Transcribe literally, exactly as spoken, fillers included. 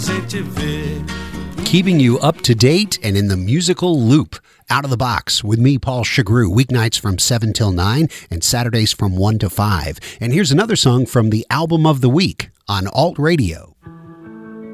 Keeping you up to date and in the musical loop. Out of the Box with me, Paul Chagru, weeknights from seven till nine and Saturdays from one to five. And here's another song from the album of the week on Alt Radio.